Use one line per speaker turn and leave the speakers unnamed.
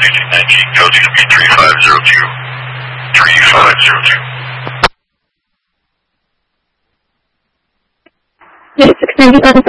1619, code to be 3502. 3502.
Unit 690 on